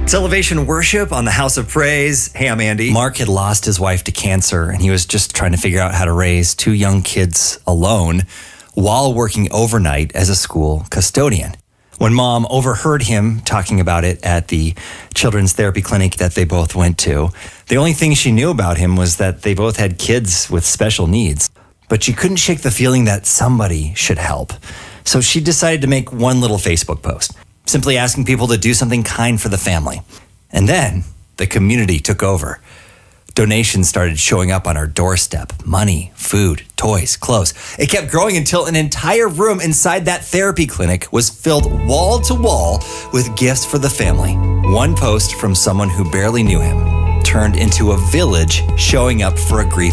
It's Elevation Worship on the House of Praise. Hey, I'm Andy. Mark had lost his wife to cancer, and he was just trying to figure out how to raise 2 young kids alone while working overnight as a school custodian. When Mom overheard him talking about it at the children's therapy clinic that they both went to, the only thing she knew about him was that they both had kids with special needs. But she couldn't shake the feeling that somebody should help. So she decided to make one little Facebook post, simply asking people to do something kind for the family. And then the community took over. Donations started showing up on our doorstep. Money, food, toys, clothes. It kept growing until an entire room inside that therapy clinic was filled wall to wall with gifts for the family. One post from someone who barely knew him turned into a village showing up for a grief